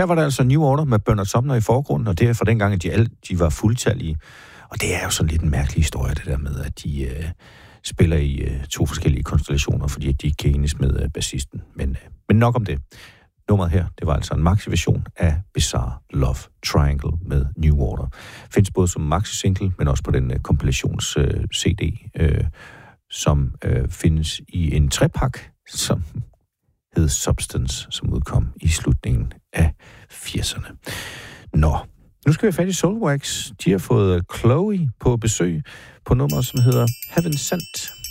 Her var der altså New Order med Bernard Sumner i forgrunden, og det er fra dengang, at de var fuldtallige. Og det er jo sådan lidt en mærkelig historie, det der med, at de spiller i 2 forskellige konstellationer, fordi de ikke kan enes med bassisten. Men nok om det. Nummeret her, det var altså en maxi-version af Bizarre Love Triangle med New Order. Findes både som maxi-single, men også på den kompilations-CD, som findes i en trepak, som hed Substance, som udkom i slutningen af 80'erne. Nå, nu skal vi have fat i Soulwax. De har fået Chloe på besøg på nummeret, som hedder Heaven Sent.